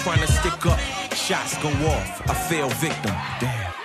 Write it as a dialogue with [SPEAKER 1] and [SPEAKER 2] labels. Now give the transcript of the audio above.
[SPEAKER 1] trying to stick up, shots go off, I fell victim. Damn.